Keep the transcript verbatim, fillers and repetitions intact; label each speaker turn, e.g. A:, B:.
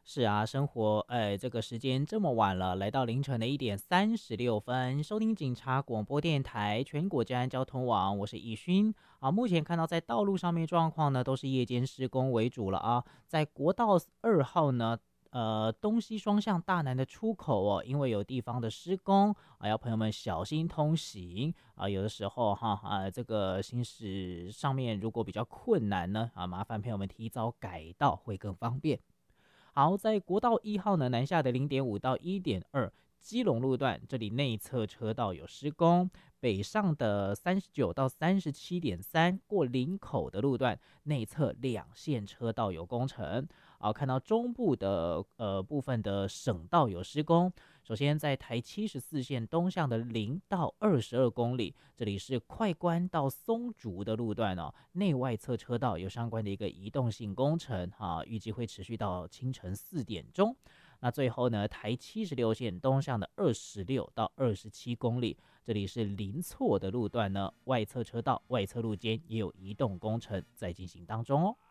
A: 是啊，生活，哎，这个时间这么晚了，来到凌晨的一点三十六分，收听警察广播电台全国治安交通网，我是易勋啊。目前看到在道路上面状况呢，都是夜间施工为主了啊。在国道二号呢，呃，东西双向大南的出口哦，因为有地方的施工啊，要朋友们小心通行啊。有的时候哈啊，这个行驶上面如果比较困难呢啊，麻烦朋友们提早改道会更方便。好，在国道一号呢南下的零点五到一点二基隆路段，这里内侧车道有施工；北上的三十九到三十七点三过林口的路段，内侧两线车道有工程。啊，看到中部的呃部分的省道有施工。首先在台七十四线东向的零到二十二公里，这里是快关到松竹的路段哦，内外侧车道有相关的一个移动性工程哈、啊，预计会持续到清晨四点钟。那最后呢，台七十六线东向的二十六到二十七公里，这里是林错的路段呢，外侧车道、外侧路肩也有移动工程在进行当中哦。